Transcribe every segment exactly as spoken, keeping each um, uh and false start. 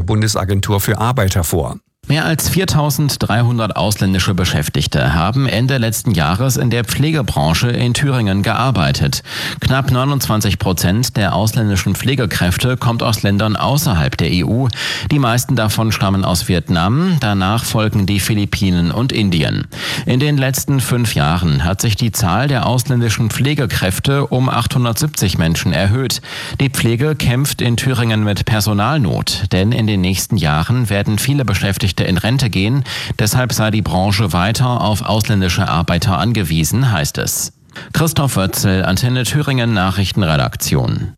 Bundesagentur für Arbeit hervor. Mehr als viertausenddreihundert ausländische Beschäftigte haben Ende letzten Jahres in der Pflegebranche in Thüringen gearbeitet. Knapp neunundzwanzig Prozent der ausländischen Pflegekräfte kommt aus Ländern außerhalb der E U. Die meisten davon stammen aus Vietnam, danach folgen die Philippinen und Indien. In den letzten fünf Jahren hat sich die Zahl der ausländischen Pflegekräfte um achthundertsiebzig Menschen erhöht. Die Pflege kämpft in Thüringen mit Personalnot, denn in den nächsten Jahren werden viele Beschäftigte in Rente gehen. Deshalb sei die Branche weiter auf ausländische Arbeiter angewiesen, heißt es. Christoph Wötzel, Antenne Thüringen Nachrichtenredaktion.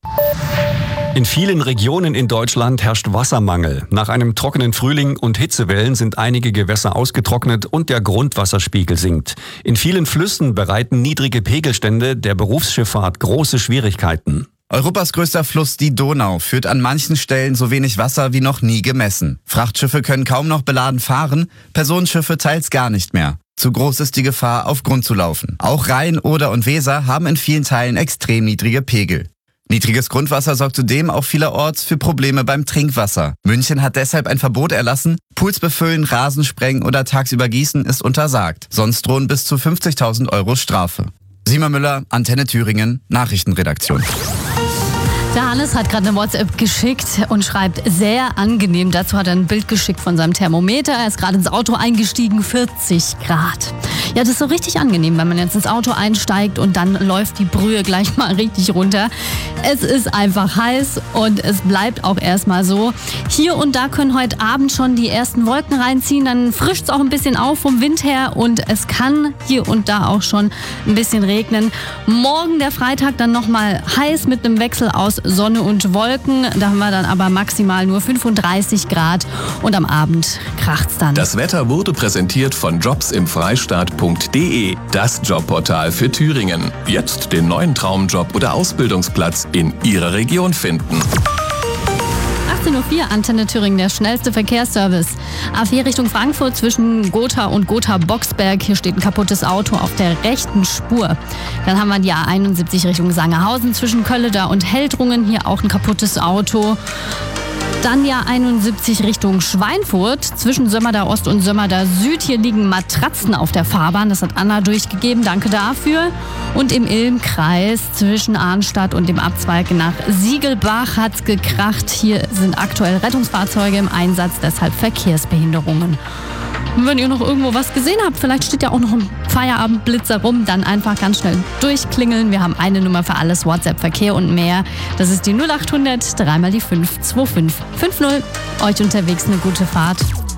In vielen Regionen in Deutschland herrscht Wassermangel. Nach einem trockenen Frühling und Hitzewellen sind einige Gewässer ausgetrocknet und der Grundwasserspiegel sinkt. In vielen Flüssen bereiten niedrige Pegelstände der Berufsschifffahrt große Schwierigkeiten. Europas größter Fluss, die Donau, führt an manchen Stellen so wenig Wasser wie noch nie gemessen. Frachtschiffe können kaum noch beladen fahren, Personenschiffe teils gar nicht mehr. Zu groß ist die Gefahr, auf Grund zu laufen. Auch Rhein, Oder und Weser haben in vielen Teilen extrem niedrige Pegel. Niedriges Grundwasser sorgt zudem auch vielerorts für Probleme beim Trinkwasser. München hat deshalb ein Verbot erlassen. Pools befüllen, Rasen sprengen oder tagsüber gießen ist untersagt. Sonst drohen bis zu fünfzigtausend Euro Strafe. Simon Müller, Antenne Thüringen, Nachrichtenredaktion. Der Hannes hat gerade eine WhatsApp geschickt und schreibt, sehr angenehm. Dazu hat er ein Bild geschickt von seinem Thermometer. Er ist gerade ins Auto eingestiegen, vierzig Grad. Ja, das ist so richtig angenehm, wenn man jetzt ins Auto einsteigt und dann läuft die Brühe gleich mal richtig runter. Es ist einfach heiß und es bleibt auch erstmal so. Hier und da können heute Abend schon die ersten Wolken reinziehen. Dann frischt es auch ein bisschen auf vom Wind her und es kann hier und da auch schon ein bisschen regnen. Morgen der Freitag dann nochmal heiß mit einem Wechsel aus Sonne und Wolken. Da haben wir dann aber maximal nur fünfunddreißig Grad und am Abend kracht's dann. Das Wetter wurde präsentiert von jobs im freistaat punkt de, das Jobportal für Thüringen. Jetzt den neuen Traumjob oder Ausbildungsplatz in Ihrer Region finden. achtzehn Uhr vier, Antenne Thüringen, der schnellste Verkehrsservice. A vier Richtung Frankfurt zwischen Gotha und Gotha-Boxberg. Hier steht ein kaputtes Auto auf der rechten Spur. Dann haben wir die A einundsiebzig Richtung Sangerhausen zwischen Kölleda und Heldrungen. Hier auch ein kaputtes Auto. Dann ja einundsiebzig Richtung Schweinfurt zwischen Sömmerda Ost und Sömmerda Süd. Hier liegen Matratzen auf der Fahrbahn. Das hat Anna durchgegeben. Danke dafür. Und im Ilm-Kreis zwischen Arnstadt und dem Abzweig nach Siegelbach hat's gekracht. Hier sind aktuell Rettungsfahrzeuge im Einsatz, deshalb Verkehrsbehinderungen. Und wenn ihr noch irgendwo was gesehen habt, vielleicht steht ja auch noch ein Feierabendblitzer rum, dann einfach ganz schnell durchklingeln. Wir haben eine Nummer für alles, WhatsApp, Verkehr und mehr. Das ist die null acht hundert, dreimal die fünf, zwei fünf fünf null. Euch unterwegs eine gute Fahrt.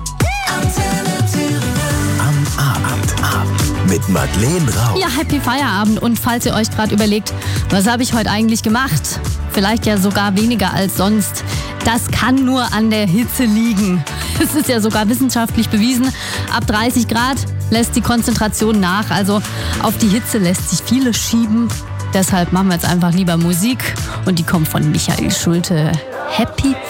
Am Abend, Abend mit Madeleine Rauch. Ja, Happy Feierabend. Und falls ihr euch gerade überlegt, was habe ich heute eigentlich gemacht? Vielleicht ja sogar weniger als sonst. Das kann nur an der Hitze liegen. Es ist ja sogar wissenschaftlich bewiesen. Ab dreißig Grad lässt die Konzentration nach. Also auf die Hitze lässt sich vieles schieben. Deshalb machen wir jetzt einfach lieber Musik. Und die kommt von Michael Schulte. Happy